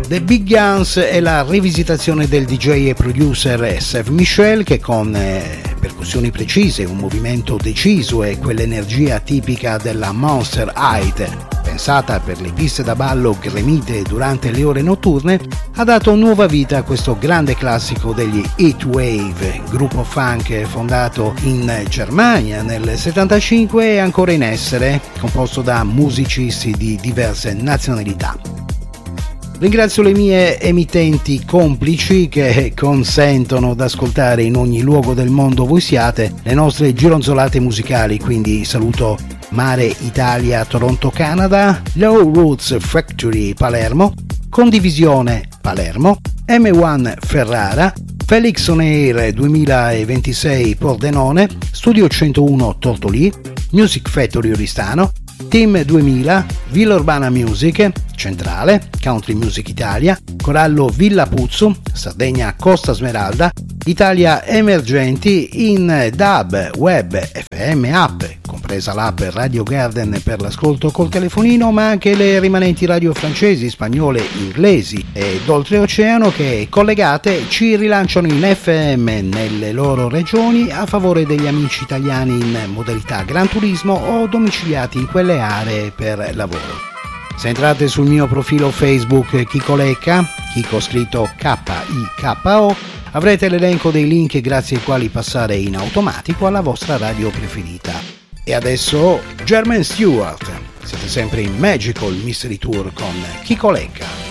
The Big Guns è la rivisitazione del DJ e producer Seth Michel che con percussioni precise, un movimento deciso e quell'energia tipica della Monster High, pensata per le piste da ballo gremite durante le ore notturne, ha dato nuova vita a questo grande classico degli Heatwave, gruppo funk fondato in Germania nel 1975 e ancora in essere, composto da musicisti di diverse nazionalità. Ringrazio le mie emittenti complici che consentono d'ascoltare in ogni luogo del mondo voi siate le nostre gironzolate musicali, quindi saluto Mare Italia Toronto Canada, Low Roots Factory Palermo, Condivisione Palermo, M1 Ferrara, Felix On Air 2026 Pordenone, Studio 101 Tortolì, Music Factory Oristano, Team 2000, Villa Urbana Music, Centrale, Country Music Italia, Corallo Villa Puzzo, Sardegna Costa Smeralda, Italia Emergenti in DAB, web, FM, app, compresa l'app Radio Garden per l'ascolto col telefonino, ma anche le rimanenti radio francesi, spagnole, inglesi ed oltreoceano che collegate ci rilanciano in FM nelle loro regioni a favore degli amici italiani in modalità Gran Turismo o domiciliati in quelle aree per lavoro. Se entrate sul mio profilo Facebook Chico Lecca, Chico scritto K-I-K-O, avrete l'elenco dei link grazie ai quali passare in automatico alla vostra radio preferita. E adesso Jermaine Stewart, siete sempre in Magical Mystery Tour con Chico Lecca.